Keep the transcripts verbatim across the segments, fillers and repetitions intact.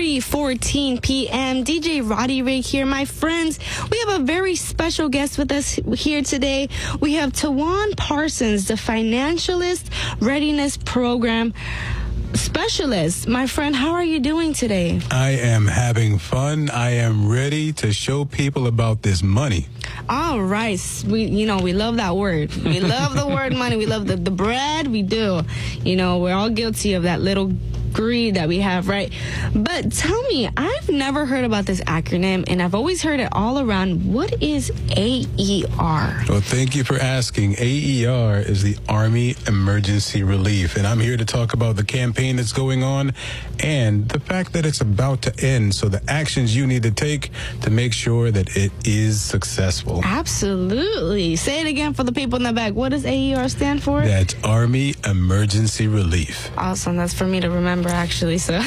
three fourteen p.m. D J Roddy Rig here, my friends. We have a very special guest with us here today. We have Tawan Parsons, the Financialist Readiness Program Specialist. My friend, how are you doing today? I am having fun. I am ready to show people about this money. All right. We, you know, we love that word. We love the word money. We love the, the bread. We do. You know, we're all guilty of that little greed that we have, right? But tell me, I've never heard about this acronym, and I've always heard it all around. What is A E R? Well, thank you for asking. A E R is the Army Emergency Relief, and I'm here to talk about the campaign that's going on and the fact that it's about to end, so the actions you need to take to make sure that it is successful. Absolutely. Say it again for the people in the back. What does A E R stand for? That's Army Emergency Relief. Awesome. That's for me to remember, actually. So,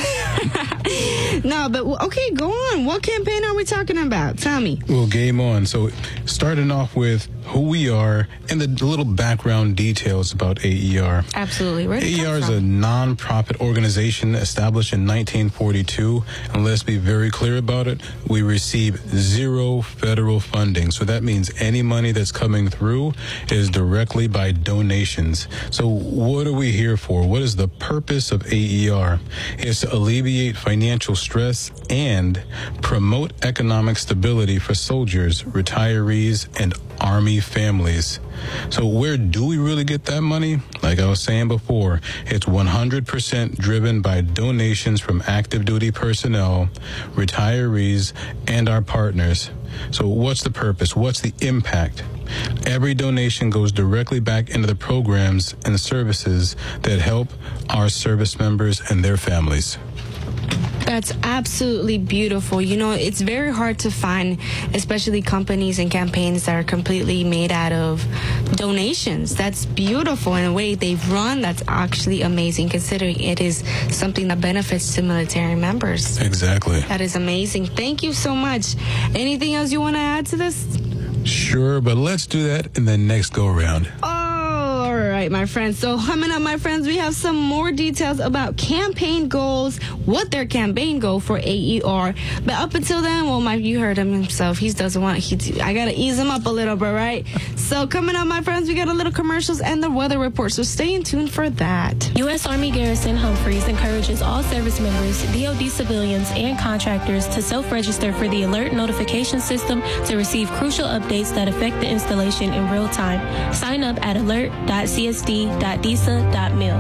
no, but okay, go on. What campaign are we talking about? Tell me. Well, game on. So, starting off with who we are and the little background details about A E R. Absolutely. Where did it A E R come is from? a non-profit organization established in nineteen forty-two, and let's be very clear about it. We receive zero federal funding, so that means any money that's coming through is directly by donations. So, what are we here for? What is the purpose of A E R? It's to alleviate financial stress and promote economic stability for soldiers, retirees, and Army families. So where do we really get that money? Like I was saying before, it's one hundred percent driven by donations from active duty personnel, retirees, and our partners. So what's the purpose? What's the impact? Every donation goes directly back into the programs and services that help our service members and their families. That's absolutely beautiful. You know, it's very hard to find, especially companies and campaigns that are completely made out of donations. That's beautiful in a way they've run. That's actually amazing, considering it is something that benefits to military members. Exactly. That is amazing. Thank you so much. Anything else you want to add to this? Sure, but let's do that in the next go around. All right, my friends. So coming up, my friends, we have some more details about campaign goals, what their campaign goal for A E R. But up until then, well, my you heard him himself. He doesn't want. He, I gotta ease him up a little bit, right? So coming up, my friends, we got a little commercials and the weather report. So stay in tune for that. U S Army Garrison Humphreys encourages all service members, D O D civilians, and contractors to self-register for the alert notification system to receive crucial updates that affect the installation in real time. Sign up at alert dot c s d dot d i s a dot mil.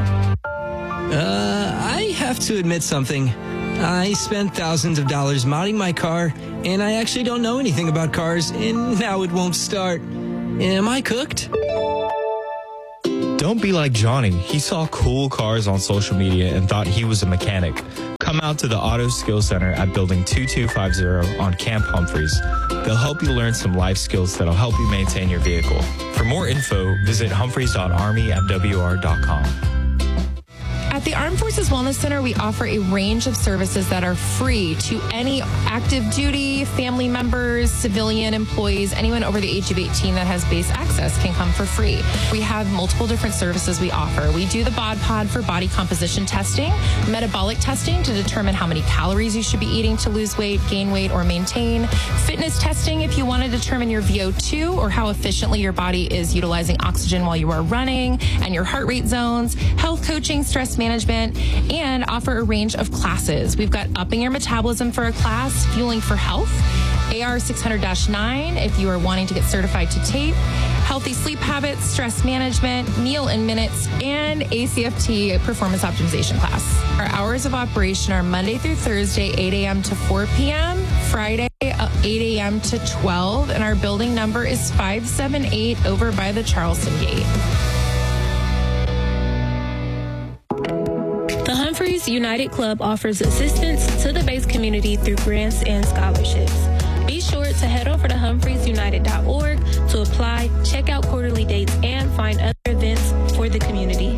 Uh, I have to admit something. I spent thousands of dollars modding my car, and I actually don't know anything about cars, and now it won't start. Am I cooked? Don't be like Johnny. He saw cool cars on social media and thought he was a mechanic. Come out to the Auto Skills Center at Building two two five zero on Camp Humphreys. They'll help you learn some life skills that'll help you maintain your vehicle. For more info, visit humphreys dot army at w r dot com. At the Armed Forces Wellness Center, we offer a range of services that are free to any active duty, family members, civilian employees, anyone over the age of eighteen that has base access can come for free. We have multiple different services we offer. We do the bod pod for body composition testing, metabolic testing to determine how many calories you should be eating to lose weight, gain weight, or maintain, fitness testing if you want to determine your V O two or how efficiently your body is utilizing oxygen while you are running, and your heart rate zones, health coaching, stress management, and offer a range of classes. We've got Upping Your Metabolism for a class, Fueling for Health, A R six hundred dash nine if you are wanting to get certified to tape, Healthy Sleep Habits, Stress Management, Meal in Minutes, and A C F T Performance Optimization class. Our hours of operation are Monday through Thursday, eight a.m. to four p.m., Friday, eight a.m. to twelve, and our building number is five seven eight over by the Charleston Gate. The Humphreys United Club offers assistance to the base community through grants and scholarships. Be sure to head over to humphreys united dot org to apply, check out quarterly dates, and find other events for the community.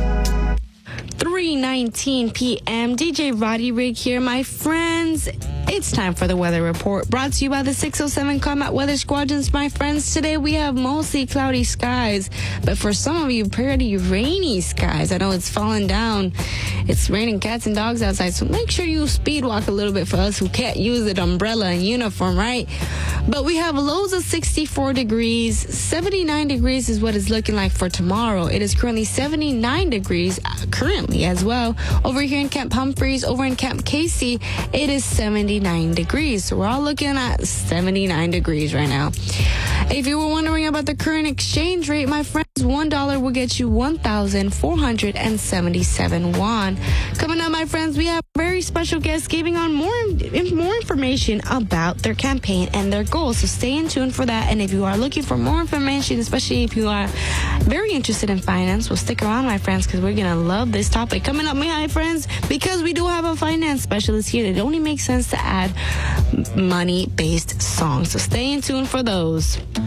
three nineteen p.m. D J Roddy Rig here, my friends. It's time for the weather report, brought to you by the six oh seven Combat Weather Squadrons, my friends. Today we have mostly cloudy skies, but for some of you, pretty rainy skies. I know it's falling down. It's raining cats and dogs outside, so make sure you speed walk a little bit for us who can't use an umbrella and uniform, right? But we have lows of sixty-four degrees. seventy-nine degrees is what it's looking like for tomorrow. It is currently seventy-nine degrees currently as well. Over here in Camp Humphreys, over in Camp Casey, it is seventy-nine degrees. So we're all looking at seventy-nine degrees right now. If you were wondering about the current exchange rate, my friends, one dollar will get you one thousand four hundred seventy-seven won. Coming up, my friends, we have very special guests giving on more more information about their campaign and their goals. So stay in tune for that. And if you are looking for more information, especially if you are very interested in finance, well, stick around, my friends, because we're gonna love this topic. Coming up, my friends, because we do have a finance specialist here, it only makes sense to add money-based songs. So stay in tune for those.